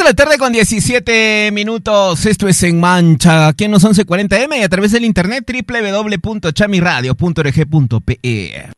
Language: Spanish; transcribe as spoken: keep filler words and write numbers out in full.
de la tarde con diecisiete minutos. Esto es En Mancha, aquí en los once cuarenta eme y a través del internet doble u doble u doble u punto chamiradio punto org punto pe.